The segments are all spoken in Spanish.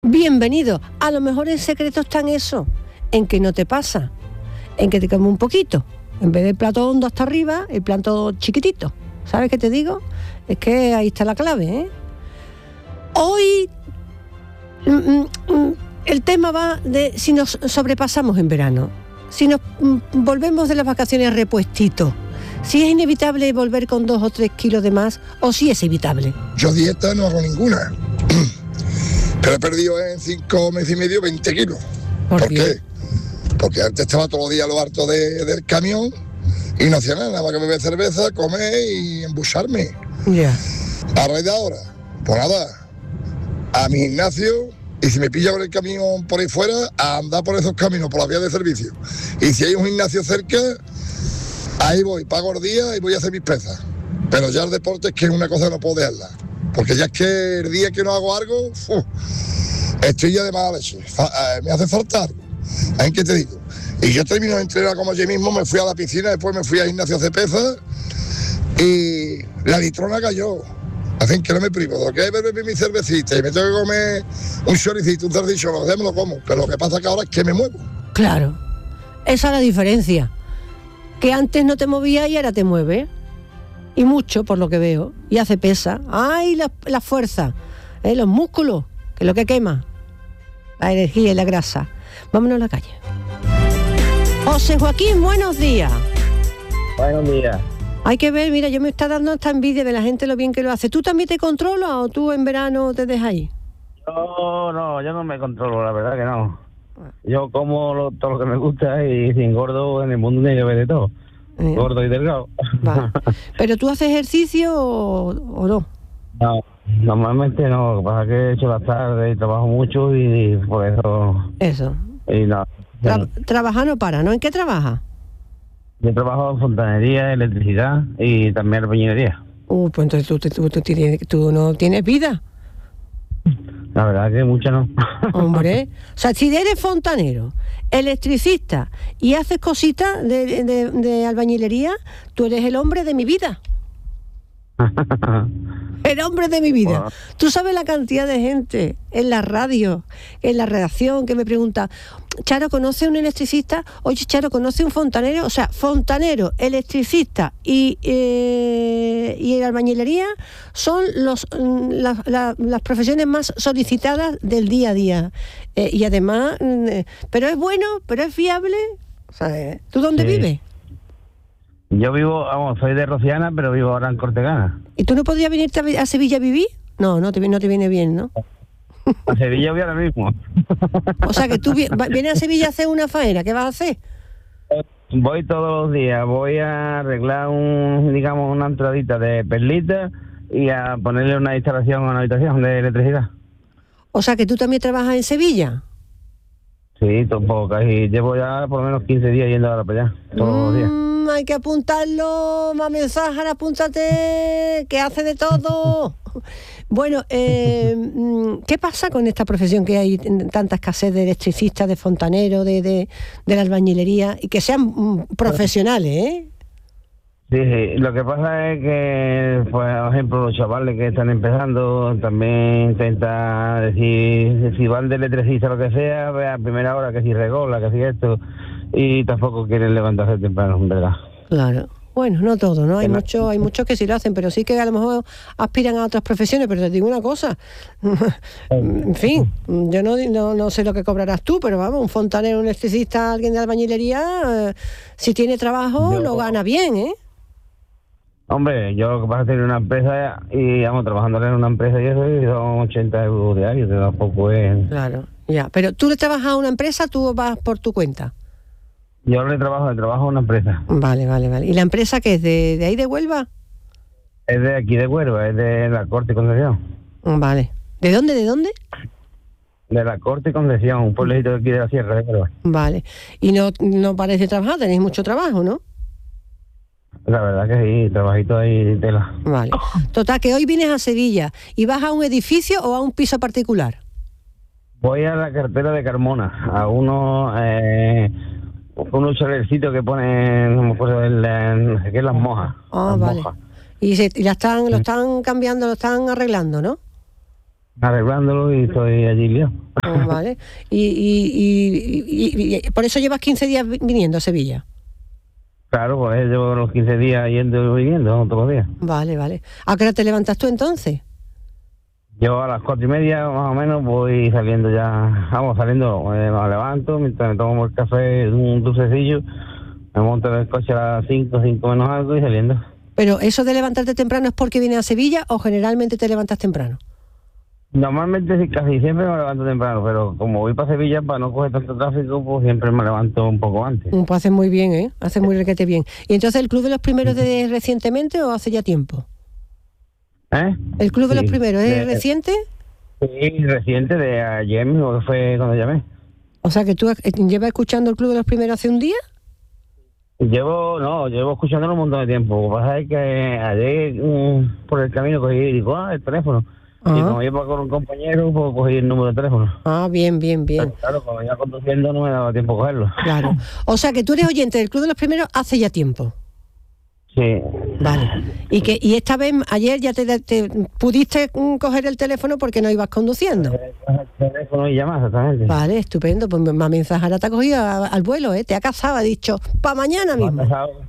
bienvenido. A lo mejor el secreto está en eso, en que no te pasa, en que te come un poquito. En vez del plato hondo hasta arriba, el plato chiquitito. ¿Sabes qué te digo? Es que ahí está la clave, ¿eh? Hoy el tema va de si nos sobrepasamos en verano, si nos volvemos de las vacaciones repuestitos, si es inevitable volver con 2 o 3 kilos de más o si es evitable. Yo dieta no hago ninguna, pero he perdido en 5 meses y medio 20 kilos. ¿Por qué? Porque antes estaba todo el día a lo harto del camión y no hacía nada más que beber cerveza, comer y embucharme. Ya. A raíz de ahora, pues nada, a mi gimnasio, y si me pilla con el camión por ahí fuera, a andar por esos caminos, por las vías de servicio. Y si hay un gimnasio cerca, ahí voy, pago el día y voy a hacer mis pesas. Pero ya el deporte es que es una cosa que no puedo dejarla. Porque ya es que el día que no hago algo, estoy ya de mala leche. Me hace falta algo. ¿En qué te digo? Y yo termino de entrenar como yo mismo, me fui a la piscina, después me fui al gimnasio a hacer pesas y la litrona cayó. Hacen que no me privo, lo que es beber mi cervecita y me tengo que comer un choricito, un salchichón, lo que sea me lo como. Pero lo que pasa que ahora es que me muevo. Claro, esa es la diferencia. Que antes no te movías y ahora te mueves. Y mucho, por lo que veo. Y hace pesa. ¡Ay, la fuerza! Los músculos, que es lo que quema. La energía y la grasa. Vámonos a la calle. José Joaquín, buenos días. Buenos días. Hay que ver, mira, yo me está dando esta envidia de la gente lo bien que lo hace. ¿Tú también te controlas o tú en verano te dejas ahí? Yo no me controlo, la verdad que no. Yo como todo lo que me gusta y si engordo en el mundo tiene que ver de todo. Gordo y delgado. Va. ¿Pero tú haces ejercicio o no? No, normalmente no. Lo que pasa es que he hecho las tardes y trabajo mucho y por eso... Eso. Y no. Trabajar no para, ¿no? ¿En qué trabajas? Yo trabajo en fontanería, electricidad y también albañilería. Pues entonces tú no tienes vida. La verdad que mucha no. Hombre, o sea, si eres fontanero, electricista y haces cositas de albañilería, tú eres el hombre de mi vida. El hombre de mi vida. Wow. Tú sabes la cantidad de gente en la radio, en la redacción, que me pregunta, Charo, ¿conoce un electricista? Oye, Charo, ¿conoce un fontanero? O sea, fontanero, electricista y albañilería son las profesiones más solicitadas del día a día. Y además, pero es bueno, pero es fiable. O sea, ¿tú dónde vives? Yo soy de Rociana, pero vivo ahora en Cortegana. ¿Y tú no podrías venirte a Sevilla a vivir? No te viene bien, ¿no? A Sevilla voy ahora mismo. O sea, que tú vienes a Sevilla a hacer una faena, ¿qué vas a hacer? Voy todos los días, voy a arreglar una entradita de perlitas y a ponerle una instalación a una habitación de electricidad. O sea, que tú también trabajas en Sevilla. Sí, tampoco, casi llevo ya por lo menos 15 días yendo ahora para allá, todos los días. Hay que apuntarlo, más mensajes, apúntate, que hace de todo. Bueno, ¿qué pasa con esta profesión que hay tanta escasez de electricistas, de fontaneros, de la albañilería, y que sean profesionales, eh? Sí, lo que pasa es que, pues, por ejemplo, los chavales que están empezando también intentan decir, si van de electricista o lo que sea, ve a primera hora que si regola, que si esto, y tampoco quieren levantarse temprano, en verdad. Claro. Bueno, no todo, ¿no? Hay muchos que sí lo hacen, pero sí que a lo mejor aspiran a otras profesiones, pero te digo una cosa. En fin, yo no sé lo que cobrarás tú, pero vamos, un fontanero, un electricista, alguien de albañilería, si tiene trabajo, lo gana bien, ¿eh? Hombre, yo lo que pasa es tener una empresa y vamos trabajando en una empresa y eso y son 80 euros diarios, tampoco es... Claro, ya. Pero tú le trabajas a una empresa, tú vas por tu cuenta. Yo le trabajo a una empresa. Vale. ¿Y la empresa qué es? ¿De ahí de Huelva? Es de aquí de Huelva, es de la Corte y Concesión. Vale. ¿De dónde? De la Corte y Concesión, un pueblecito de aquí de la Sierra de Huelva. Vale. Y no parece trabajar, tenéis mucho trabajo, ¿no? La verdad que sí, trabajito ahí tela. Vale. Total, que hoy vienes a Sevilla y vas a un edificio o a un piso particular. Voy a la cartera de Carmona, a unos chalercitos que ponen, no me acuerdo, no sé las mojas. Ah, vale. Mojas. Y lo están cambiando, lo están arreglando, ¿no? arreglándolo y estoy allí liado. Vale. Y por eso llevas 15 días viniendo a Sevilla. Claro, pues llevo los 15 días yendo y viniendo todos los días. Vale. ¿A qué hora te levantas tú entonces? Yo a las 4:30 más o menos voy saliendo ya, me levanto, mientras me tomo el café, un dulcecillo, me monto en el coche a las 5 menos algo y saliendo. Pero eso de levantarte temprano es porque vienes a Sevilla o generalmente te levantas temprano. Normalmente sí, casi siempre me levanto temprano, pero como voy para Sevilla para no coger tanto tráfico, pues siempre me levanto un poco antes. Pues haces muy bien, ¿eh? Haces muy requete bien. ¿Y entonces el Club de los Primeros de recientemente o hace ya tiempo? ¿El Club de los Primeros es reciente? Sí, reciente, de ayer mismo, que fue cuando llamé. O sea, que tú llevas escuchando el Club de los Primeros hace un día. Llevo escuchándolo un montón de tiempo. Lo que pasa es que ayer por el camino cogí y digo, el teléfono. Y como iba con un compañero, pues cogí el número de teléfono. Bien. Pero claro, cuando iba conduciendo no me daba tiempo a cogerlo. Claro. O sea, que tú eres oyente del Club de los Primeros hace ya tiempo. Sí. Vale. Y esta vez, ayer ya te pudiste coger el teléfono porque no ibas conduciendo. El teléfono y llamar, exactamente. Vale, estupendo. Pues más mensajera te ha cogido al vuelo, ¿eh? Te ha casado, ha dicho, para mañana mismo.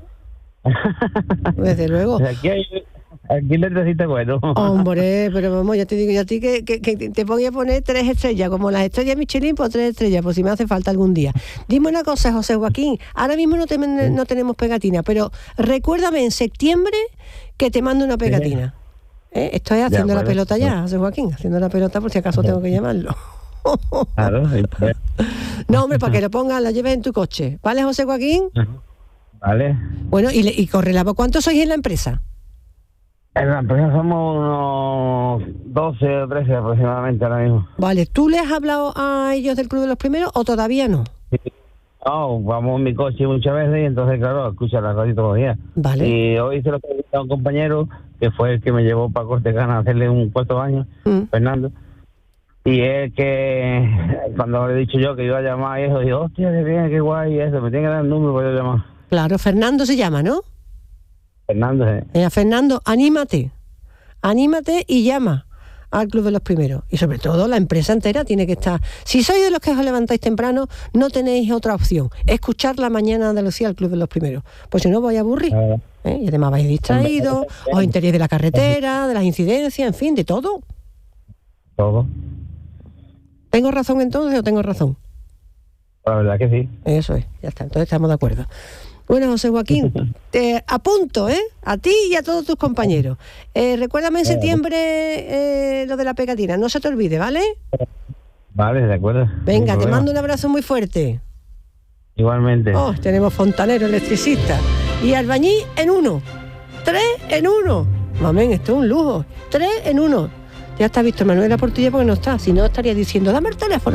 Desde luego. Aquí le necesito bueno. Hombre, pero vamos, ya te digo yo a ti que te voy a poner 3 estrellas, como las estrellas Michelin, pues 3 estrellas, pues si me hace falta algún día. Dime una cosa, José Joaquín, ahora mismo no tenemos pegatina, pero recuérdame en septiembre que te mando una pegatina. Estoy haciendo la pelota ya, José Joaquín, haciendo la pelota por si acaso tengo que llamarlo. Claro. No, hombre, para que lo pongas, la lleves en tu coche. ¿Vale, José Joaquín? Vale. Bueno, y corre la voz. ¿Cuántos sois en la empresa? En la empresa somos unos 12 o 13 aproximadamente ahora mismo. Vale, ¿tú le has hablado a ellos del Club de los Primeros o todavía no? Sí. No, vamos en mi coche muchas veces y entonces, claro, escucha la radio todos los días. Vale. Y hoy se lo he a un compañero que fue el que me llevó para Cortecana a hacerle un 4 años, Fernando. Y es que cuando le he dicho yo que iba a llamar y eso, digo, hostia, qué bien, qué guay, y eso, me tiene que dar el número para yo llamar. Claro, Fernando se llama, ¿no? Fernando, Fernando, anímate y llama al Club de los Primeros. Y sobre todo la empresa entera tiene que estar. Si sois de los que os levantáis temprano, no tenéis otra opción. Escuchar la mañana de Andalucía al Club de los Primeros. Pues si no, vais a aburrir. Y además vais distraídos, os enteréis de la carretera, de las incidencias, en fin, de todo. Todo. ¿Tengo razón entonces o tengo razón? La verdad que sí. Eso es, ya está, entonces estamos de acuerdo. Bueno, José Joaquín, te apunto, a ti y a todos tus compañeros. Recuérdame en septiembre lo de la pegatina, no se te olvide, ¿vale? Vale, de acuerdo. Venga, te mando un abrazo muy fuerte. Igualmente. Tenemos fontanero, electricista y albañil en uno. 3 en 1. Mamén, esto es un lujo. 3 en 1. Ya está Víctor Manuel la Portilla porque no está, si no estaría diciendo, dame el teléfono.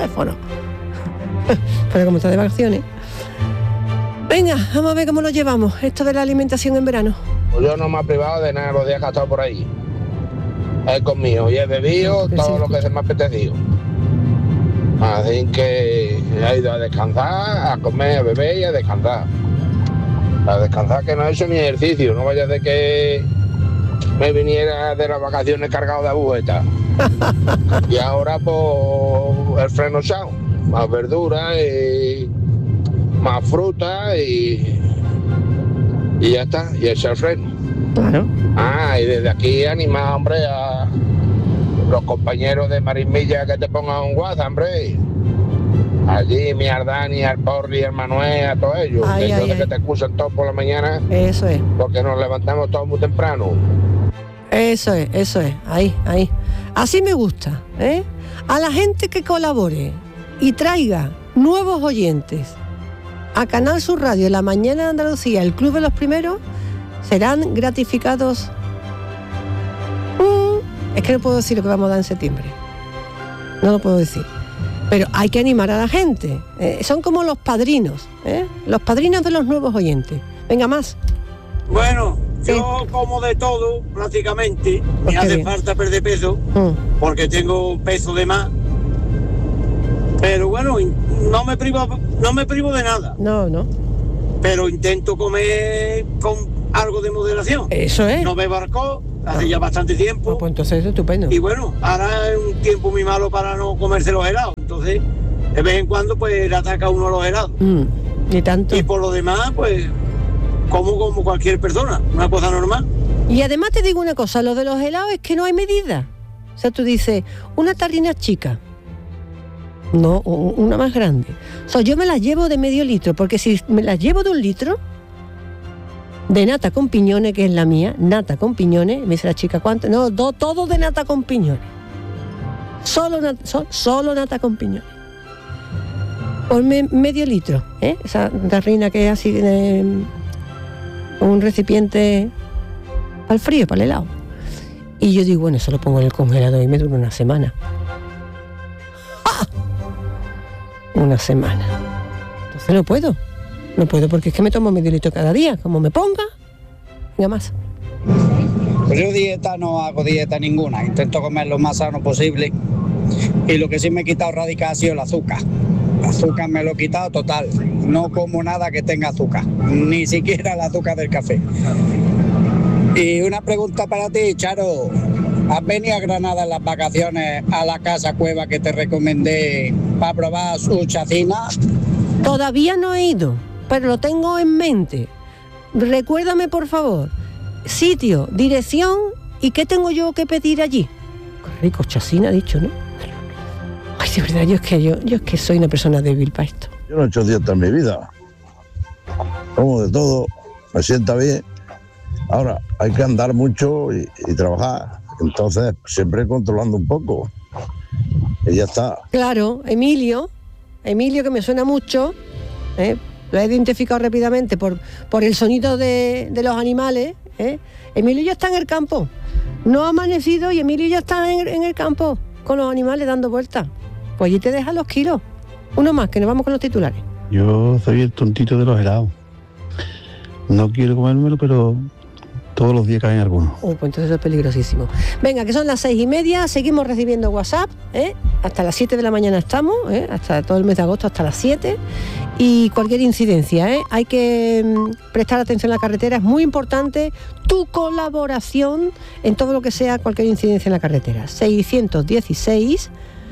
Pero como está de vacaciones. Venga, vamos a ver cómo lo llevamos, esto de la alimentación en verano. Pues yo no me he privado de nada los días que he estado por ahí. Es conmigo y he bebido todo lo que se me ha apetecido. Así que he ido a descansar, a comer, a beber y a descansar. A descansar, que no he hecho ni ejercicio, no vaya de que me viniera de las vacaciones cargado de agujetas. Y ahora pues el freno echado, más verduras y más fruta y ya está, y ese el freno. Claro. Y desde aquí animar, hombre, a los compañeros de Marismilla que te pongan un WhatsApp, hombre. Allí, mi Ardani, al Porri, al Manuel, a todos ellos. Que te excusan todos por la mañana. Eso es. Porque nos levantamos todos muy temprano. Eso es. Ahí. Así me gusta, A la gente que colabore y traiga nuevos oyentes a Canal Sur Radio, La Mañana de Andalucía, el Club de los Primeros, serán gratificados. Es que no puedo decir lo que vamos a dar en septiembre. No lo puedo decir. Pero hay que animar a la gente. Son como los padrinos, los padrinos de los nuevos oyentes. Venga, más. Bueno, yo como de todo, prácticamente. Me hace falta perder peso, porque tengo peso de más. Pero bueno, no me privo de nada. No. Pero intento comer con algo de moderación. Eso es. No bebo alcohol, hace ya bastante tiempo. Pues entonces es estupendo. Y bueno, ahora es un tiempo muy malo para no comerse los helados. Entonces, de vez en cuando, pues le ataca uno a los helados. Ni tanto. Y por lo demás, pues, como cualquier persona, una cosa normal. Y además te digo una cosa, lo de los helados es que no hay medida. O sea, tú dices, una tarrina chica, no, una más grande. O sea, yo me las llevo de medio litro, porque si me las llevo de 1 litro, de nata con piñones, que es la mía, nata con piñones, me dice la chica, ¿cuánto? No, todo de nata con piñones. Solo nata con piñones. Por medio litro, esa tarrina que es así, un recipiente al frío, para el helado. Y yo digo, bueno, eso lo pongo en el congelador y me dura una semana. ¡Ah! Una semana. Entonces no puedo porque es que me tomo medio litro cada día, como me ponga, venga más. Pues yo no hago dieta ninguna, intento comer lo más sano posible, y lo que sí me he quitado radical ha sido el azúcar. El azúcar me lo he quitado total, no como nada que tenga azúcar, ni siquiera el azúcar del café. Y una pregunta para ti, Charo, ¿has venido a Granada en las vacaciones a la casa cueva que te recomendé para probar su chacina? Todavía no he ido, pero lo tengo en mente. Recuérdame, por favor, sitio, dirección y qué tengo yo que pedir allí. Qué rico, chacina, ha dicho, ¿no? Ay, de verdad, yo es que soy una persona débil para esto. Yo no he hecho dieta en mi vida. Como de todo, me sienta bien. Ahora, hay que andar mucho y trabajar. Entonces, siempre controlando un poco. Y ya está. Claro, Emilio, que me suena mucho, lo he identificado rápidamente por el sonido de los animales. Emilio ya está en el campo. No ha amanecido y Emilio ya está en el campo con los animales dando vueltas. Pues allí te dejan los kilos. Uno más, que nos vamos con los titulares. Yo soy el tontito de los helados. No quiero comérmelo, pero todos los días caen algunos. Pues entonces eso es peligrosísimo. Venga, que son las 6:30, seguimos recibiendo WhatsApp, hasta las 7 de la mañana estamos, hasta todo el mes de agosto, hasta las 7, y cualquier incidencia, hay que prestar atención a la carretera, es muy importante tu colaboración en todo lo que sea cualquier incidencia en la carretera. 616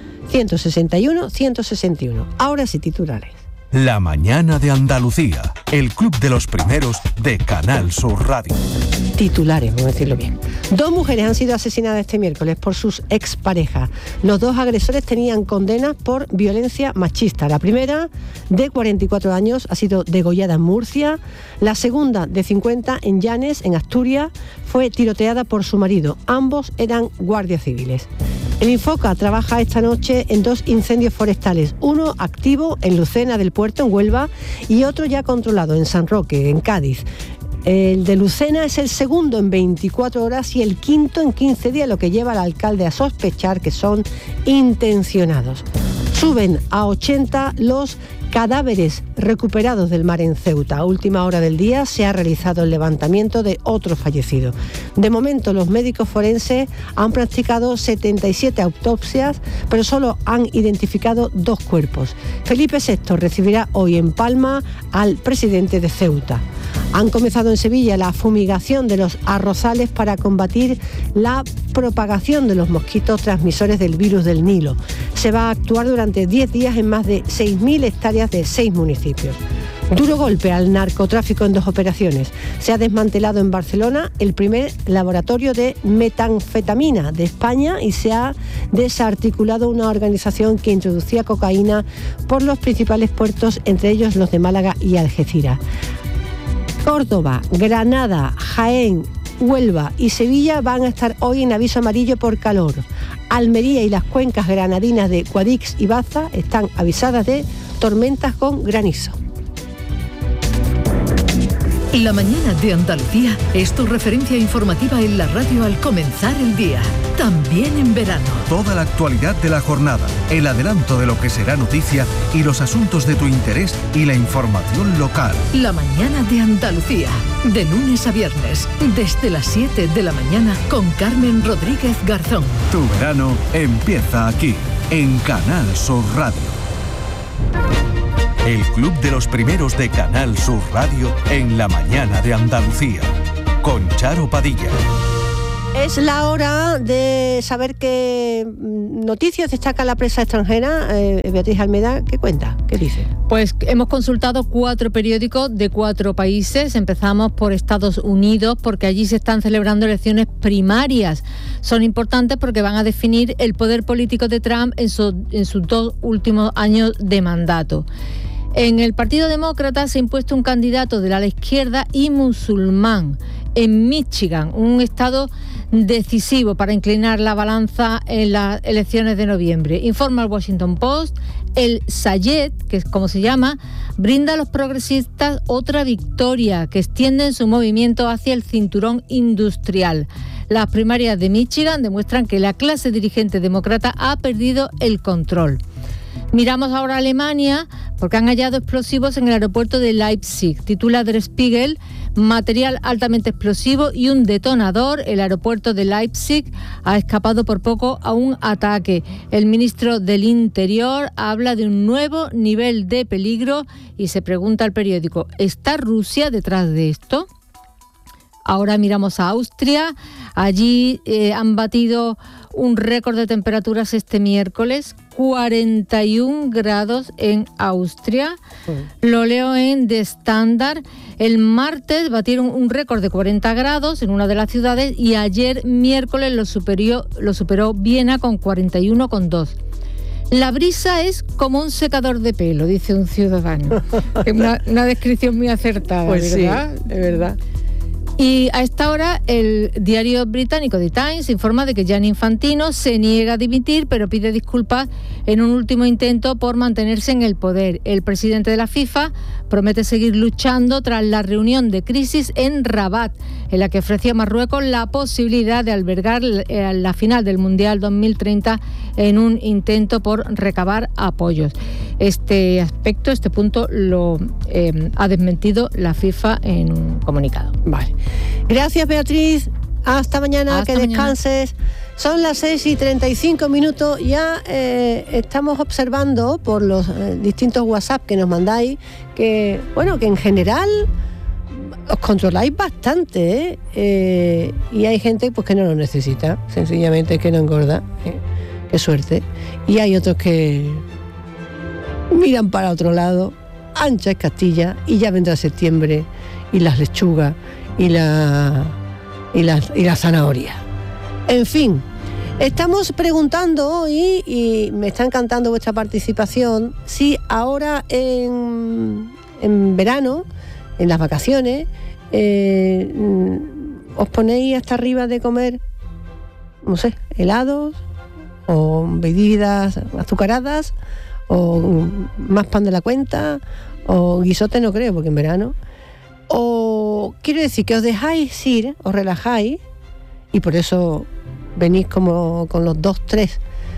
161 161. Ahora sí, titulares. La mañana de Andalucía, el club de los primeros de Canal Sur Radio. Titulares, vamos a decirlo bien. 2 mujeres han sido asesinadas este miércoles por sus exparejas. Los 2 agresores tenían condenas por violencia machista. La primera, de 44 años, ha sido degollada en Murcia. La segunda, de 50, en Llanes, en Asturias, fue tiroteada por su marido. Ambos eran guardias civiles. El Infoca trabaja esta noche en 2 incendios forestales, uno activo en Lucena del Puerto, en Huelva, y otro ya controlado en San Roque, en Cádiz. El de Lucena es el segundo en 24 horas y el quinto en 15 días, lo que lleva al alcalde a sospechar que son intencionados. Suben a 80 los cadáveres recuperados del mar en Ceuta. A última hora del día se ha realizado el levantamiento de otro fallecido. De momento, los médicos forenses han practicado 77 autopsias, pero solo han identificado 2 cuerpos. Felipe VI recibirá hoy en Palma al presidente de Ceuta. Han comenzado en Sevilla la fumigación de los arrozales para combatir la propagación de los mosquitos transmisores del virus del Nilo. Se va a actuar durante 10 días en más de 6.000 hectáreas de 6 municipios. Duro golpe al narcotráfico en 2 operaciones. Se ha desmantelado en Barcelona el primer laboratorio de metanfetamina de España y se ha desarticulado una organización que introducía cocaína por los principales puertos, entre ellos los de Málaga y Algeciras. Córdoba, Granada, Jaén, Huelva y Sevilla van a estar hoy en aviso amarillo por calor. Almería y las cuencas granadinas de Guadix y Baza están avisadas de tormentas con granizo. La mañana de Andalucía es tu referencia informativa en la radio al comenzar el día, también en verano. Toda la actualidad de la jornada, el adelanto de lo que será noticia y los asuntos de tu interés y la información local. La mañana de Andalucía, de lunes a viernes, desde las 7 de la mañana con Carmen Rodríguez Garzón. Tu verano empieza aquí, en Canal Sur Radio. El club de los primeros de Canal Sur Radio en la mañana de Andalucía, con Charo Padilla. Es la hora de saber qué noticias destaca la prensa extranjera. Beatriz Almeda, ¿qué cuenta? ¿Qué dice? Pues hemos consultado 4 periódicos de 4 países. Empezamos por Estados Unidos, porque allí se están celebrando elecciones primarias. Son importantes porque van a definir el poder político de Trump en sus 2 últimos años de mandato. En el Partido Demócrata se ha impuesto un candidato de la izquierda y musulmán. En Michigan, un estado decisivo para inclinar la balanza en las elecciones de noviembre. Informa el Washington Post, el Sayed, que es como se llama, brinda a los progresistas otra victoria que extienden su movimiento hacia el cinturón industrial. Las primarias de Michigan demuestran que la clase dirigente demócrata ha perdido el control. Miramos ahora a Alemania, porque han hallado explosivos en el aeropuerto de Leipzig. Titula Der Spiegel, material altamente explosivo y un detonador. El aeropuerto de Leipzig ha escapado por poco a un ataque. El ministro del Interior habla de un nuevo nivel de peligro y se pregunta al periódico, ¿está Rusia detrás de esto? Ahora miramos a Austria. Allí han batido un récord de temperaturas este miércoles, 41 grados en Austria. Lo leo en The Standard. El martes batieron un récord de 40 grados en una de las ciudades y ayer miércoles lo superó Viena con 41,2. La brisa es como un secador de pelo, dice un ciudadano. Es una descripción muy acertada, pues ¿verdad? Sí, de verdad. Y a esta hora el diario británico The Times informa de que Gianni Infantino se niega a dimitir, pero pide disculpas en un último intento por mantenerse en el poder. El presidente de la FIFA promete seguir luchando tras la reunión de crisis en Rabat, en la que ofreció a Marruecos la posibilidad de albergar la final del Mundial 2030 en un intento por recabar apoyos. Este punto lo ha desmentido la FIFA en un comunicado. Vale. Gracias, Beatriz. Hasta mañana, hasta que descanses. Mañana. Son las 6:35. Ya estamos observando por los distintos WhatsApp que nos mandáis que en general os controláis bastante, y hay gente pues que no lo necesita, sencillamente que no engorda. Qué suerte. Y hay otros que miran para otro lado. Ancha es Castilla y ya vendrá septiembre y las lechugas y la zanahoria. En fin, estamos preguntando hoy, y me está encantando vuestra participación, si ahora en verano, en las vacaciones, os ponéis hasta arriba de comer, no sé, helados o bebidas azucaradas o más pan de la cuenta o guisote, no creo, porque en verano. O quiero decir que os dejáis ir, os relajáis, y por eso venís como con los 2-3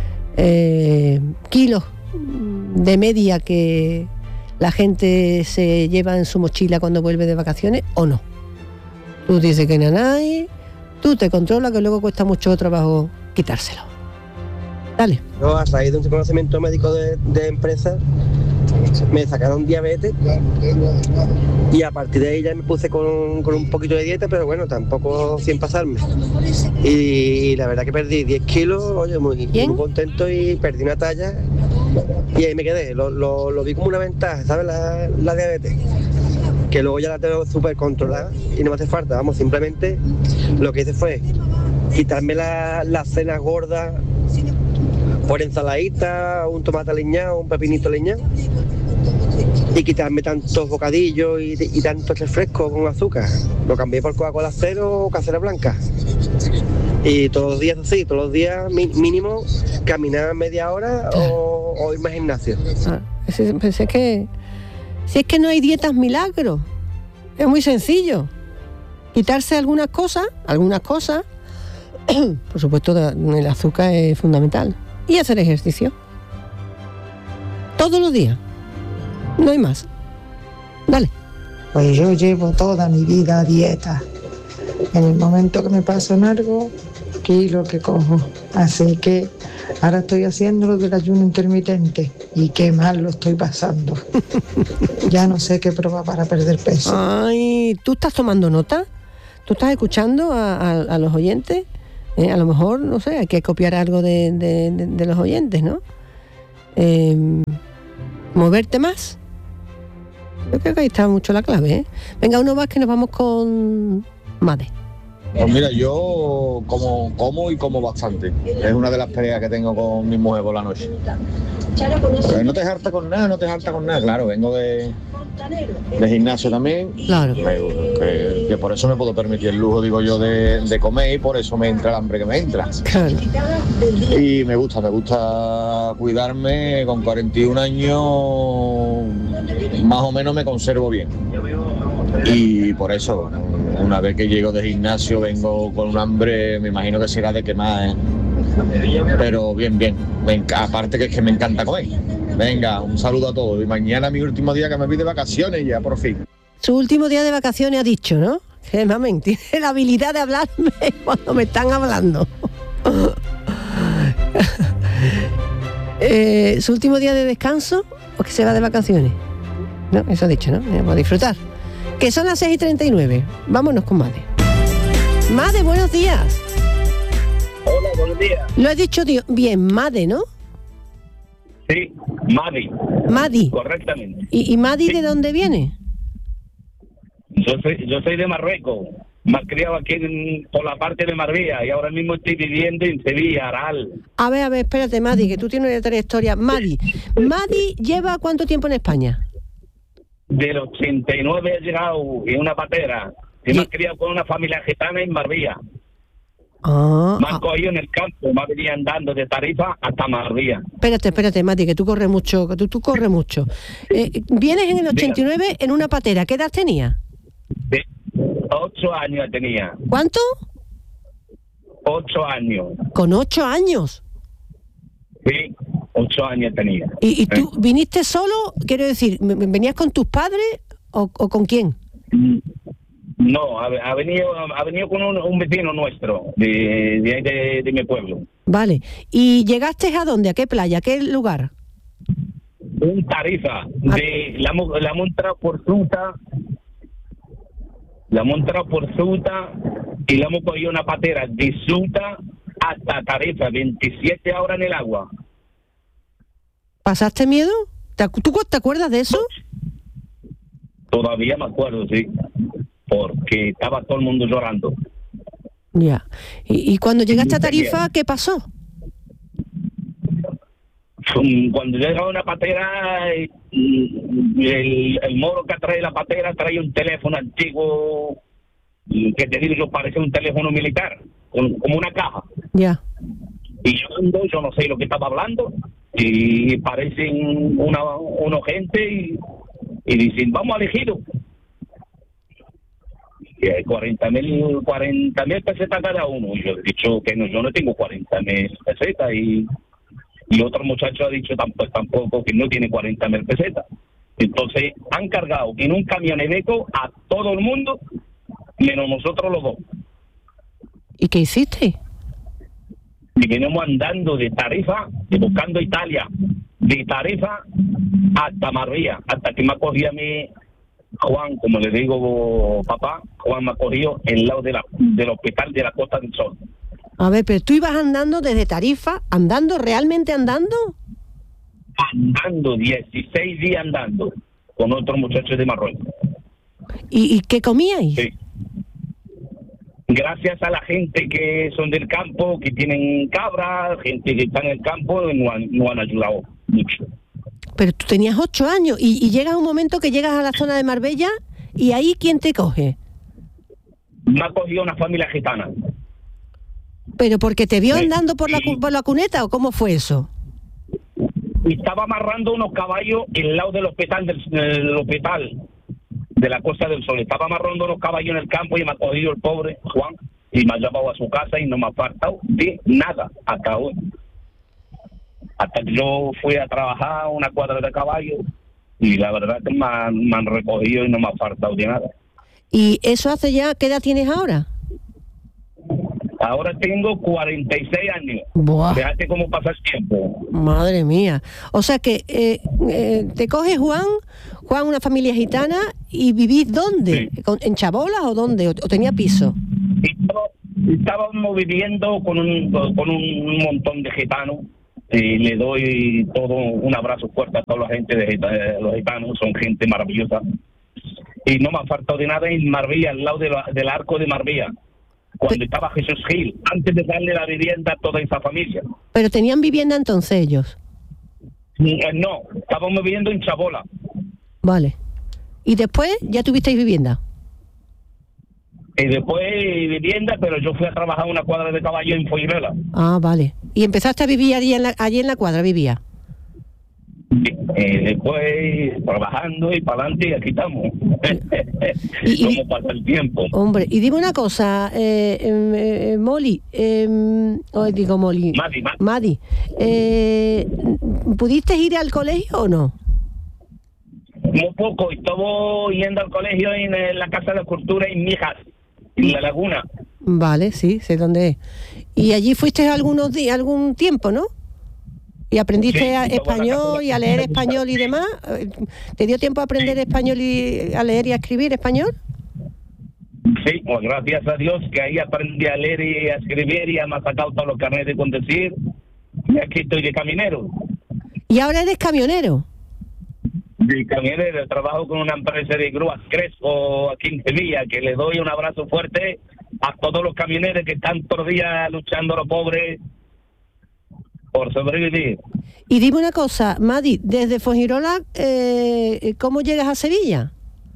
kilos de media que la gente se lleva en su mochila cuando vuelve de vacaciones, o no. Tú dices que nanay, tú te controlas, que luego cuesta mucho trabajo quitárselo. Dale. Yo, a raíz de un reconocimiento médico de empresa, me sacaron diabetes y a partir de ahí ya me puse con un poquito de dieta, pero bueno, tampoco sin pasarme. Y la verdad que perdí 10 kilos, oye, muy contento, y perdí una talla y ahí me quedé. Lo vi como una ventaja, ¿sabes? La diabetes, que luego ya la tengo súper controlada y no me hace falta, vamos, simplemente lo que hice fue quitarme las cenas gordas por ensaladita, un tomate aliñado, un pepinito aliñado, y quitarme tantos bocadillos y tantos refrescos con azúcar. Lo cambié por Coca-Cola cero o casera blanca. Y todos los días así, todos los días mínimo caminar media hora o irme al gimnasio. Pensé que si es que no hay dietas milagro, es muy sencillo. Quitarse algunas cosas, por supuesto el azúcar es fundamental, y hacer ejercicio todos los días, no hay más. Dale. Pues yo llevo toda mi vida a dieta. En el momento que me pasa en algo, kilo que cojo. Así que ahora estoy haciendo lo del ayuno intermitente y qué mal lo estoy pasando. Ya no sé qué probar para perder peso. Ay, ¿tú estás tomando nota? ¿Tú estás escuchando a los oyentes? A lo mejor, no sé, hay que copiar algo de los oyentes, ¿no? Moverte más. Yo creo que ahí está mucho la clave, ¿eh? Venga, uno más que nos vamos con Made. Pues mira, yo como bastante. Es una de las peleas que tengo con mi mujer por la noche. Pero no te harta con nada, Claro, vengo de gimnasio también. Claro. Que por eso me puedo permitir el lujo, digo yo, de comer, y por eso me entra el hambre que me entra. Claro. Y me gusta cuidarme. Con 41 años más o menos me conservo bien. Y por eso, una vez que llego de gimnasio vengo con un hambre, me imagino que será de quemar, ¿eh? Pero bien. Aparte que es que me encanta comer. Venga, un saludo a todos. Y mañana mi último día que me voy de vacaciones ya, por fin. Su último día de vacaciones ha dicho, ¿no? Que mamen, tiene la habilidad de hablarme cuando me están hablando. ¿Su último día de descanso o que se va de vacaciones? No, eso ha dicho, ¿no? Vamos a disfrutar. Que son las 6:39. Vámonos con Made. Made, buenos días. Hola, buenos días. Lo has dicho bien, Made, ¿no? Sí, Madi. Madi. Correctamente. ¿Y Madi de dónde viene? Yo soy de Marruecos, me he criado aquí por la parte de Marbella y ahora mismo estoy viviendo en Sevilla, Aral. A ver, espérate, Madi, que tú tienes una trayectoria. Madi lleva ¿cuánto tiempo en España? Del 89 he llegado en una patera y me he criado con una familia gitana en Marbella. Me han cogido en el campo, me venía andando de Tarifa hasta Marbella. Espérate, Mati, que tú corres mucho, tú corres mucho. Vienes en el 89 en una patera, ¿qué edad tenía? 8 años tenía. ¿Cuánto? 8 años. ¿Con 8 años? Sí, 8 años tenía. ¿Y tú viniste solo? Quiero decir, ¿venías con tus padres o con quién? No, ha venido con un vecino nuestro, de mi pueblo. Vale. ¿Y llegaste a dónde? ¿A qué playa? ¿A qué lugar? Un Tarifa. La hemos entrado por Suta. Y la hemos cogido una patera de Suta hasta Tarifa, 27 horas en el agua. ¿Pasaste miedo? ¿Tú te acuerdas de eso? Todavía me acuerdo, sí. Porque estaba todo el mundo llorando. Ya. ¿Y cuando llegaste a Tarifa, qué pasó? Cuando llega a una patera, el moro que trae la patera trae un teléfono antiguo, que te digo yo, parece un teléfono militar, como una caja. Ya. Y yo no sé lo que estaba hablando, y parecen unos gente y dicen, vamos al ejido. 40.000 pesetas cada uno. Y yo he dicho que no, yo no tengo 40.000 pesetas y otro muchacho ha dicho tampoco que no tiene 40.000 pesetas. Entonces han cargado en un camioneteco a todo el mundo menos nosotros los dos. ¿Y qué hiciste? Y venimos andando de Tarifa y buscando Italia, de Tarifa hasta Marbella, hasta que me acogía mi Juan, como le digo papá, Juan me ha cogido en lado del hospital de la Costa del Sol. A ver, pero tú ibas andando desde Tarifa, realmente andando. Andando, 16 días andando, con otros muchachos de Marruecos. ¿Y qué comíais? Sí. Gracias a la gente que son del campo, que tienen cabras, gente que está en el campo, nos han ayudado mucho. Pero tú tenías 8 años y llegas un momento que llegas a la zona de Marbella y ahí ¿quién te coge? Me ha cogido una familia gitana. ¿Pero porque te vio andando por la cuneta o cómo fue eso? Estaba amarrando unos caballos al lado del hospital, del hospital de la Costa del Sol. Estaba amarrando unos caballos en el campo y me ha cogido el pobre Juan y me ha llevado a su casa y no me ha faltado de nada hasta hoy. Hasta que yo fui a trabajar una cuadra de caballos y la verdad que me han recogido y no me ha faltado de nada. ¿Y eso hace ya, qué edad tienes ahora? Ahora tengo 46 años. Buah. Fíjate cómo pasa el tiempo. Madre mía. O sea que te coge Juan, una familia gitana, ¿y vivís dónde? Sí. ¿En Chabolas o dónde? ¿O tenía piso? Estábamos viviendo con un montón de gitanos. Y le doy todo un abrazo fuerte a toda la gente de los gitanos, son gente maravillosa. Y no me ha faltado de nada en Marbella, al lado del arco de Marbella, cuando estaba Jesús Gil, antes de darle la vivienda a toda esa familia. ¿Pero tenían vivienda entonces ellos? No, estábamos viviendo en Chabola. Vale. ¿Y después ya tuvisteis vivienda? Y después vivienda, pero yo fui a trabajar una cuadra de caballo en Fuengirola. Ah, vale. ¿Y empezaste a vivir allí en la cuadra, vivía? Después trabajando y para adelante y aquí estamos. ¿Cómo pasa el tiempo? Hombre, y dime una cosa, Molly, Molly, Madi, ¿pudiste ir al colegio o no? Muy poco, estaba yendo al colegio en la Casa de Cultura en Mijas, en La Laguna. Vale, sí, sé dónde es. Y allí fuiste algún tiempo, ¿no? Y aprendiste español y a leer español y demás. ¿Te dio tiempo a aprender español y a leer y a escribir español? Sí, pues gracias a Dios que ahí aprendí a leer y a escribir y me ha sacado todos los carnets de conducir. Y aquí estoy de caminero. ¿Y ahora eres camionero? De camionero, trabajo con una empresa de grúas Crespo aquí en Sevilla, que le doy un abrazo fuerte a todos los camioneros que están todos los días luchando los pobres por sobrevivir. Y dime una cosa, Madi, desde Fuengirola, ¿cómo llegas a Sevilla?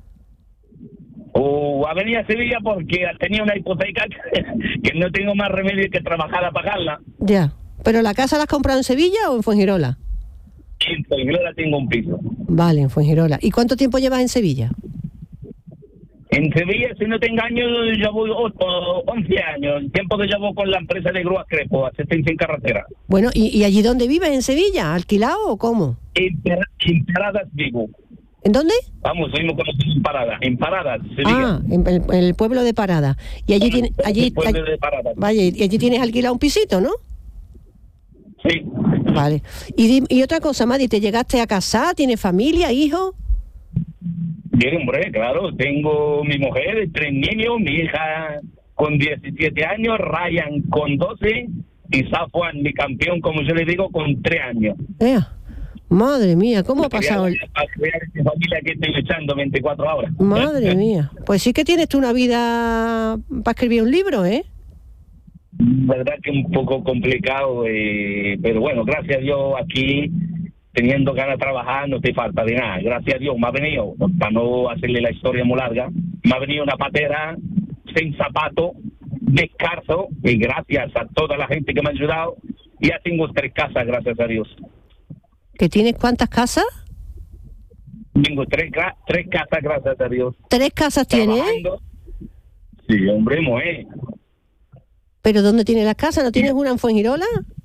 A venir a Sevilla porque tenía una hipoteca que no tengo más remedio que trabajar a pagarla. Ya, ¿pero la casa la has comprado en Sevilla o en Fuengirola? En Fuengirola tengo un piso. Vale, en Fuengirola. ¿Y cuánto tiempo llevas en Sevilla? En Sevilla, si no te engaño, llevo 11 años. El tiempo que llevo con la empresa de grúas Crespo, asistencia en carretera. Bueno, ¿y allí dónde vives en Sevilla? ¿Alquilado o cómo? En Paradas vivo. ¿En dónde? Vamos, seguimos conocidos en Paradas, Sevilla. Ah, en el pueblo de Paradas. Y allí tienes... de Paradas. Vaya, y allí tienes alquilado un pisito, ¿no? Sí. Vale. Y otra cosa, Madi, ¿te llegaste a casar? ¿Tienes familia, hijos? Bien, hombre, claro, tengo mi mujer, 3 niños, mi hija con 17 años, Ryan con 12 y Safuan, mi campeón, como yo le digo, con 3 años. Madre mía, ¿cómo ha pasado? A crear esta familia que estoy luchando 24 horas. Madre mía, pues sí que tienes tú una vida para escribir un libro, ¿eh? Verdad que un poco complicado, pero bueno, gracias a Dios aquí, teniendo ganas de trabajar, no te falta de nada. Gracias a Dios me ha venido, para no hacerle la historia muy larga, me ha venido una patera sin zapato, descalzo, y gracias a toda la gente que me ha ayudado, ya tengo 3 casas, gracias a Dios. ¿Que tienes cuántas casas? Tengo 3 casas, gracias a Dios. 3 casas tienes. Sí, hombre, moé. ¿Pero dónde tienes las casas? ¿No tienes una en Fuengirola?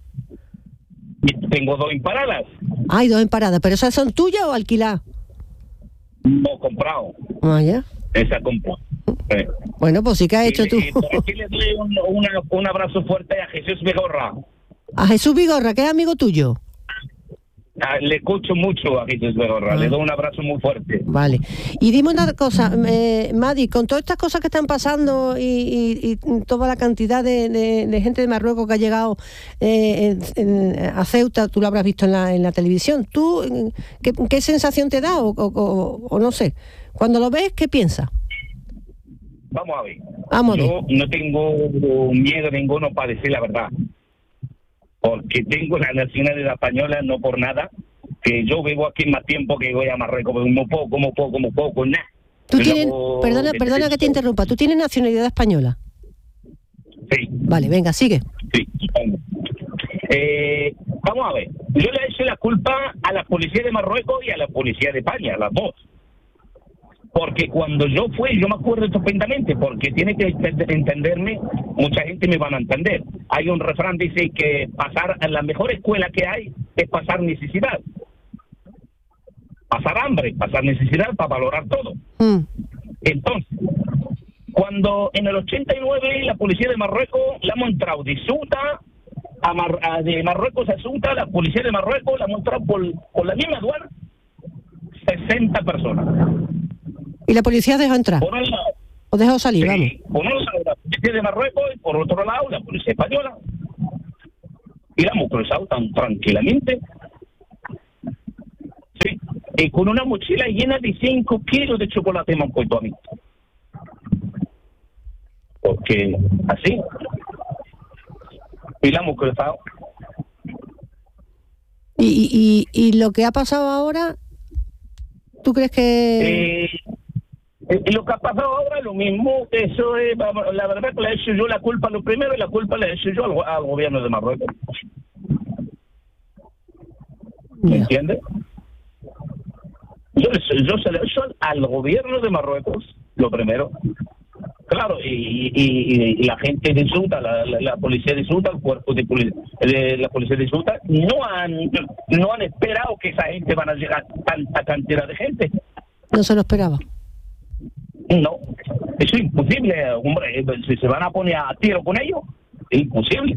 Tengo 2 en Paradas. Hay 2 en Paradas, ¿pero esas son tuyas o alquiladas? No, comprado. Ah, ya. Esa comprado. Bueno, pues sí que has hecho tú. Por aquí le doy un abrazo fuerte a Jesús Vigorra. A Jesús Vigorra, que es amigo tuyo. Le escucho mucho a Jesús Vigorra, le doy un abrazo muy fuerte. Vale. Y dime una cosa, Madi, con todas estas cosas que están pasando y toda la cantidad de gente de Marruecos que ha llegado a Ceuta, tú lo habrás visto en la televisión, ¿tú qué sensación te da o no sé? Cuando lo ves, ¿qué piensas? Vamos a ver. Yo no tengo miedo ninguno para decir la verdad. Porque tengo la nacionalidad española, no por nada, que yo vivo aquí más tiempo que voy a Marruecos, como poco, nada. ¿Tú tienes, perdona que te interrumpa, ¿tú tienes nacionalidad española? Sí. Vale, venga, sigue. Sí. Vamos a ver, yo le he hecho la culpa a la policía de Marruecos y a la policía de España, las dos. Porque cuando yo fui, yo me acuerdo estupendamente, porque tiene que entenderme, mucha gente me van a entender. Hay un refrán, dice que pasar en la mejor escuela que hay es pasar necesidad. Pasar hambre, pasar necesidad para valorar todo. Entonces, cuando en el 89 la policía de Marruecos la hemos entrado de Ceuta, de Marruecos a Ceuta, la policía de Marruecos la hemos entrado por la misma aduana, 60 personas. ¿Y la policía dejó entrar? Por un lado. ¿O dejó salir? Sí, vamos. por un lado, la policía policía de Marruecos y por otro lado la policía española. Y la hemos cruzado tan tranquilamente. Sí, y con una mochila llena de 5 kilos de chocolate me han puesto a mí. Porque así. Y la hemos cruzado. ¿Y lo que ha pasado ahora, tú crees que...? Lo que ha pasado ahora es lo mismo. Eso es, la verdad que le he hecho yo la culpa a lo primero y la culpa le he hecho yo al gobierno de Marruecos. ¿Me entiendes? Yo se lo he hecho al gobierno de Marruecos, lo primero. Claro, y la gente de Ceuta, la policía de Ceuta, el cuerpo de la policía de Ceuta, no han esperado que esa gente van a llegar tanta cantidad de gente. No se lo esperaba. No, eso es imposible, hombre. Si se van a poner a tiro con ellos, es imposible.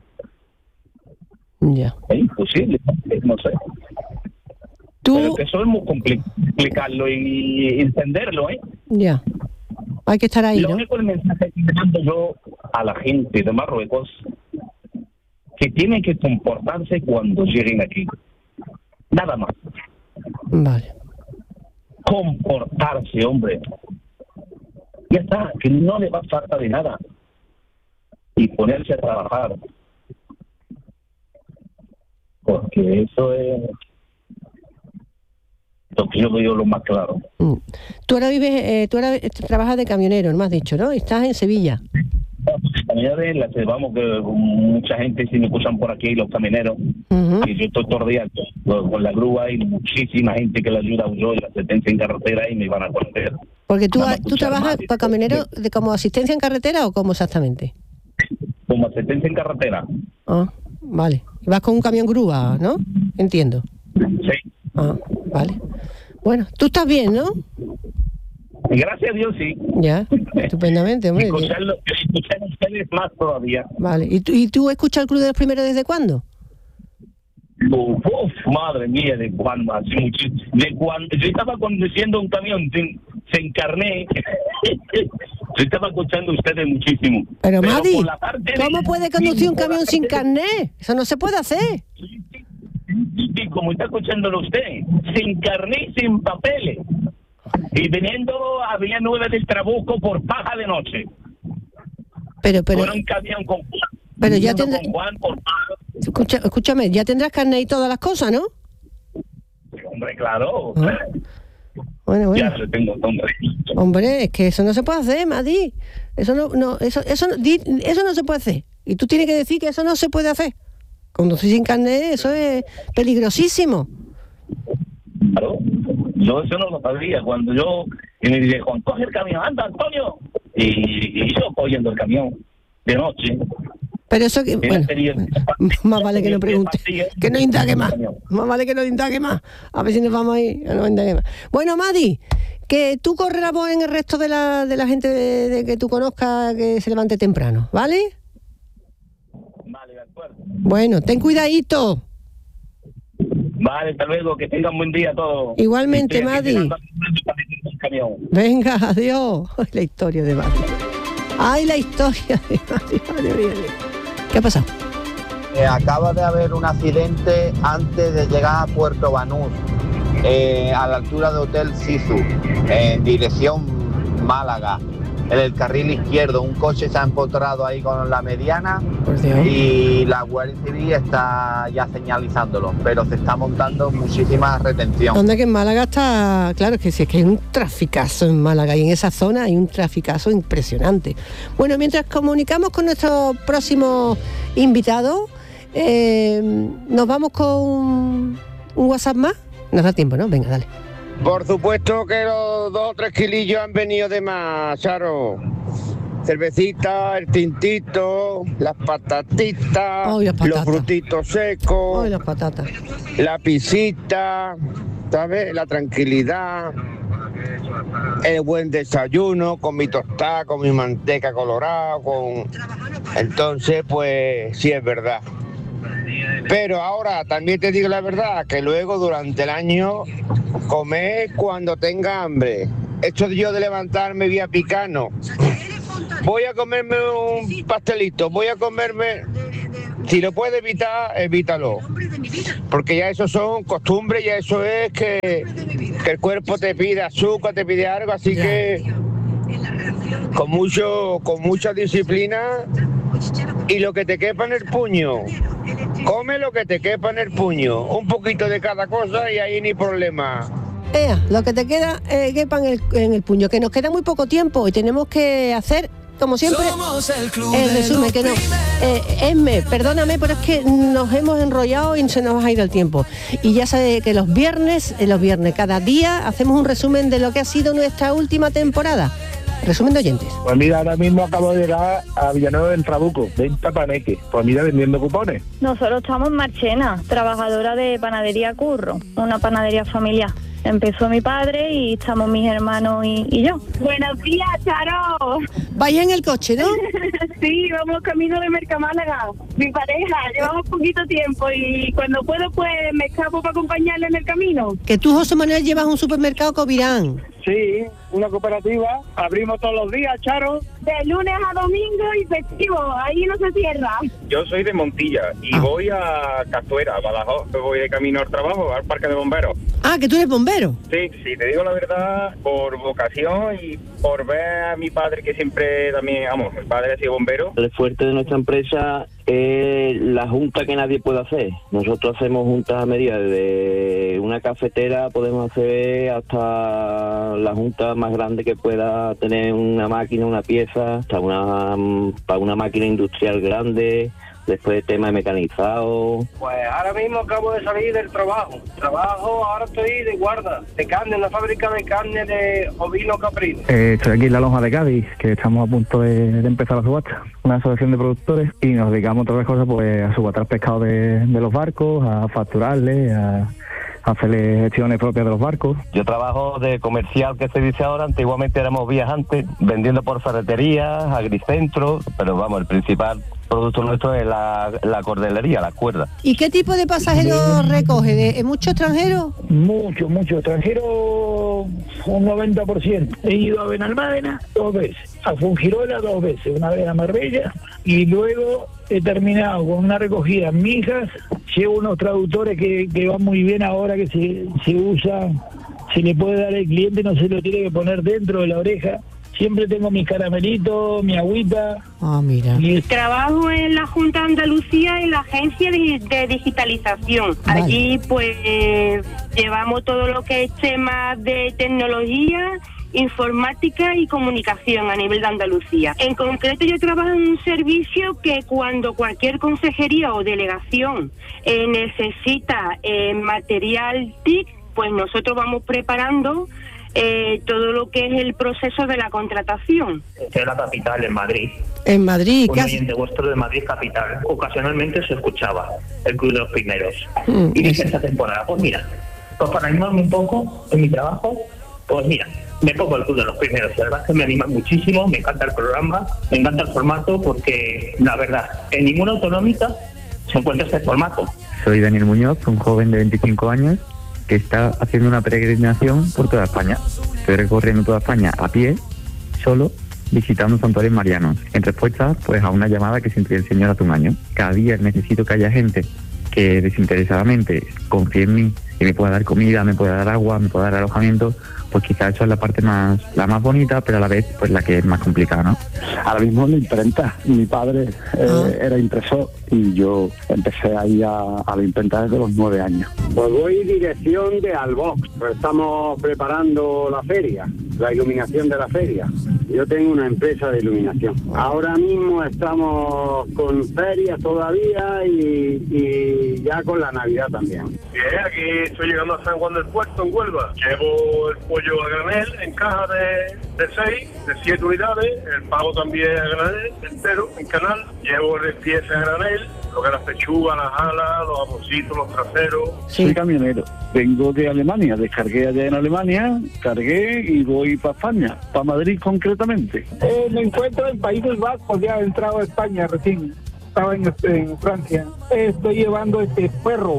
Ya. Es imposible, no sé. Pero que eso es muy complicado explicarlo y entenderlo, ¿eh? Ya. Hay que estar ahí, Lo ¿no? único el mensaje que mando yo a la gente de Marruecos, que tienen que comportarse cuando lleguen aquí. Nada más. Vale. Comportarse, hombre. Ya está, que no le va a falta de nada. Y ponerse a trabajar. Porque eso es lo que yo veo lo más claro. Tú ahora trabajas de camionero, me has dicho, ¿no? Y estás en Sevilla. Vamos, que mucha gente, si me escuchan por aquí, los camioneros, y yo estoy todo el día con la grúa y muchísima gente que le ayuda a yo en la asistencia en carretera y me van a conocer. Porque tú trabajas para camionero como asistencia en carretera o cómo exactamente. Como asistencia en carretera. Ah, vale. Y vas con un camión grúa, ¿no? Entiendo. Sí. Ah, vale. Bueno, tú estás bien, ¿no? Gracias a Dios, sí. Ya, estupendamente, hombre. Escuchar ustedes más todavía. Vale. ¿Y tú escuchas el Club de los Primeros desde cuándo? Madre mía, de cuándo, hace mucho. De cuando yo estaba conduciendo un camión sin carné. Yo estaba escuchando a ustedes muchísimo. Pero Madi, por la parte ¿cómo puede conducir un camión sin carné? Eso no se puede hacer. Y como está escuchándolo usted, sin carné, sin papeles. Y viniendo a Villa Nueva del Trabuco por paja de noche. Pero con un camión con Juan. Pero ya tendrás. Juan por paja. Escúchame, ya tendrás carné y todas las cosas, ¿no? Hombre, claro. Bueno. Ya lo tengo, Hombre, es que eso no se puede hacer, Madi. Eso no se puede hacer. Y tú tienes que decir que eso no se puede hacer. Conducir sin carné, eso es peligrosísimo. Claro. Yo eso no lo sabía. Cuando yo me dije, Juan, coge el camión, anda, Antonio. Y yo cogiendo el camión de noche. Pero eso que, bueno, más vale que no pregunte, que no indague más. Más vale que no indague más. A ver si nos vamos ahí, no indague más. Bueno, Madi, que tú corres la voz en el resto de la gente de que tú conozcas, que se levante temprano, ¿vale? Vale, de acuerdo. Bueno, ten cuidadito. Vale, hasta luego, que tengan buen día todos. Igualmente, Madi. Venga, adiós. La historia de Madi. Ay, la historia de Madi. ¿Qué ha pasado? Acaba de haber un accidente antes de llegar a Puerto Banús, a la altura de Hotel Sisu, en dirección Málaga. En el carril izquierdo, un coche se ha empotrado ahí con la mediana y la Guardia Civil está ya señalizándolo, pero se está montando muchísima retención. Donde que en Málaga está, claro, es que hay un traficazo en Málaga y en esa zona hay un traficazo impresionante. Bueno, mientras comunicamos con nuestro próximo invitado, nos vamos con un WhatsApp más. Nos da tiempo, ¿no? Venga, dale. Por supuesto que los 2 o 3 kilillos han venido de más, Charo. Cervecita, el tintito, las patatitas, los frutitos secos, las patatas, la pisita, ¿sabes? La tranquilidad, el buen desayuno con mi tostada, con mi manteca colorada, Entonces, pues sí es verdad. Pero ahora también te digo la verdad, que luego durante el año comer cuando tenga hambre. Esto yo de levantarme vía picano voy a comerme un pastelito, voy a comerme... Si lo puedes evitar, evítalo. Porque ya eso son costumbres, ya eso es que el cuerpo te pide azúcar, te pide algo, así que con mucha disciplina y lo que te quepa en el puño. Come lo que te quepa en el puño. Un poquito de cada cosa y ahí ni problema. Lo que te queda quepa en el puño, que nos queda muy poco tiempo y tenemos que hacer, como siempre, el resumen. Que no, Esme, perdóname, pero es que nos hemos enrollado y se nos ha ido el tiempo. Y ya sabes que los viernes, cada día hacemos un resumen de lo que ha sido nuestra última temporada. Resumen de oyentes. Pues mira, ahora mismo acabo de llegar a Villanueva del Trabuco, de Paneque. Pues mira, vendiendo cupones. Nosotros estamos en Marchena, trabajadora de panadería Curro, una panadería familiar. Empezó mi padre y estamos mis hermanos y yo. Buenos días, Charo. Vaya en el coche, ¿no? Sí, vamos camino de Mercamálaga. Mi pareja, llevamos poquito tiempo y cuando puedo pues me escapo para acompañarle en el camino. Que tú, José Manuel, llevas un supermercado Covirán. Sí, una cooperativa. Abrimos todos los días, Charo. De lunes a domingo y festivo, ahí no se cierra. Yo soy de Montilla y voy a Castuera, a Badajoz. Voy de camino al trabajo, al parque de bomberos. Ah, que tú eres bombero. Sí, te digo la verdad, por vocación y por ver a mi padre que siempre también, mi padre ha sido bombero. El fuerte de nuestra empresa es la junta que nadie puede hacer. Nosotros hacemos juntas a medida, de una cafetera podemos hacer hasta la junta más grande que pueda tener una máquina, una pieza, hasta para una máquina industrial grande. Después tema de mecanizado. Pues ahora mismo acabo de salir del trabajo. Ahora estoy de guarda, de carne, en la fábrica de carne de ovino caprino. Estoy aquí en la lonja de Cádiz, que estamos a punto de empezar la subasta. Una asociación de productores y nos dedicamos a otras cosas, pues a subastar pescado de los barcos, a facturarle, a hacerle gestiones propias de los barcos. Yo trabajo de comercial, que se dice ahora. Antiguamente éramos viajantes, vendiendo por ferreterías, agricentros, pero vamos, el principal producto nuestro es la cordelería, la cuerda. ¿Y qué tipo de pasajeros recoge? ¿Mucho extranjero? Mucho extranjero, un 90%. He ido a Benalmádena 2 veces, a Fungirola 2 veces, una vez a Marbella, y luego he terminado con una recogida en Mijas. Llevo unos traductores que van muy bien ahora, que se usan, se le puede dar al cliente, no se lo tiene que poner dentro de la oreja. Siempre tengo mis caramelitos, mi agüita. Mira. Trabajo en la Junta de Andalucía en la agencia de digitalización. Vale. Allí pues llevamos todo lo que es temas de tecnología, informática y comunicación a nivel de Andalucía. En concreto yo trabajo en un servicio que cuando cualquier consejería o delegación necesita material TIC, pues nosotros vamos preparando todo lo que es el proceso de la contratación. Estoy en la capital, en Madrid. En Madrid, un oyente vuestro de Madrid capital. Ocasionalmente se escuchaba el Club de los Primeros. Y dije esta temporada, pues mira, pues para animarme un poco en mi trabajo, pues mira, me pongo el Club de los Primeros. La verdad es que me anima muchísimo, me encanta el programa, me encanta el formato, porque la verdad, en ninguna autonómica se encuentra este formato. Soy Daniel Muñoz, un joven de 25 años que está haciendo una peregrinación por toda España. Estoy recorriendo toda España a pie, solo, visitando santuarios marianos, en respuesta pues a una llamada que sentí el Señor hace un año. Cada día necesito que haya gente que desinteresadamente confíe en mí y me pueda dar comida, me pueda dar agua, me pueda dar alojamiento. Pues quizás eso es la parte la más bonita, pero a la vez pues la que es más complicada, ¿no? Ahora mismo en la imprenta. Mi padre era impresor y yo empecé ahí a la imprenta desde los 9 años. Pues voy dirección de Albox, pues estamos preparando la feria, la iluminación de la feria. Yo tengo una empresa de iluminación. Ahora mismo estamos con ferias todavía y ya con la Navidad también. Bien, aquí estoy llegando a San Juan del Puerto, en Huelva. Llevo el pollo a granel en caja de 6, de 7 unidades. El pavo también a granel, entero, en canal. Llevo el pieza a granel, lo que es las pechugas, las alas, los jamoncitos, los traseros. Sí. Soy camionero. Vengo de Alemania, descargué allá en Alemania, cargué y voy para España, para Madrid concretamente. Me encuentro en Países Bajos, ya he entrado a España recién. Estaba en Francia. Estoy llevando perro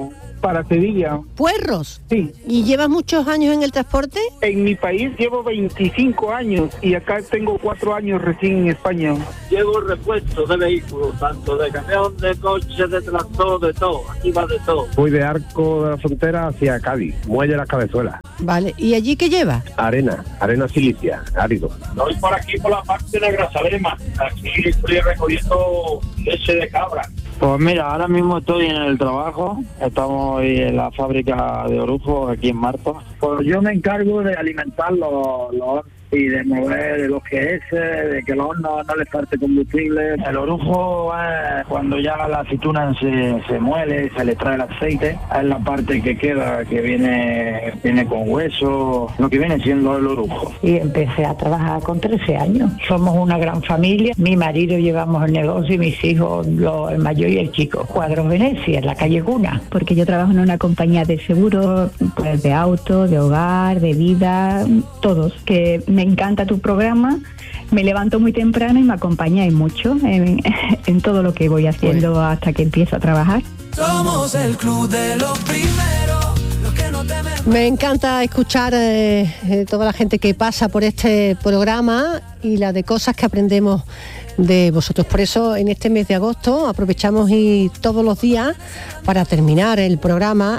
para Sevilla. ¿Puerros? Sí. ¿Y llevas muchos años en el transporte? En mi país llevo 25 años y acá tengo 4 años recién en España. Llevo repuestos de vehículos, tanto de camión, de coche, de tractor, de todo. Aquí va de todo. Voy de Arco de la Frontera hacia Cádiz, Muelle Las Cabezuelas. Vale, ¿y allí qué llevas? Arena silicia, árido. Voy por aquí por la parte de Grazalema. Aquí estoy recogiendo leche de cabra. Pues mira, ahora mismo estoy en el trabajo, estamos en la fábrica de orujo aquí en Martos. Pues yo me encargo de alimentar los y de mover los GS, de que los hornos no les falte combustible. El orujo es cuando ya la aceituna se muele, se le trae el aceite, es la parte que queda, que viene con hueso, lo que viene siendo el orujo. Y empecé a trabajar con 13 años. Somos una gran familia, mi marido llevamos el negocio y mis hijos, el mayor y el chico. Cuadros Venecia, en la calle Cuna. Porque yo trabajo en una compañía de seguros, pues de auto, de hogar, de vida, todos, que me encanta tu programa, me levanto muy temprano y me acompañáis mucho en todo lo que voy haciendo hasta que empiezo a trabajar. Somos el club de los primeros, los que no temen. Me encanta escuchar toda la gente que pasa por este programa y la de cosas que aprendemos de vosotros. Por eso en este mes de agosto aprovechamos y todos los días para terminar el programa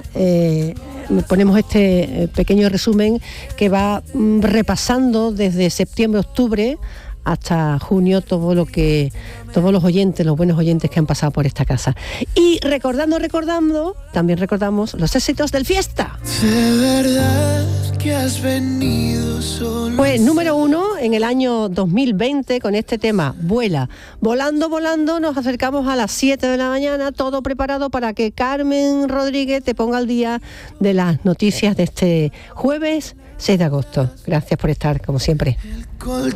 ponemos este pequeño resumen que va repasando desde septiembre, octubre hasta junio todos los oyentes, los buenos oyentes que han pasado por esta casa. Y recordando, también recordamos los éxitos del Fiesta. De verdad que has venido solo. Pues número 1 en el año 2020 con este tema, Vuela. Volando, nos acercamos a las 7 de la mañana, todo preparado para que Carmen Rodríguez te ponga al día de las noticias de este jueves 6 de agosto. Gracias por estar, como siempre.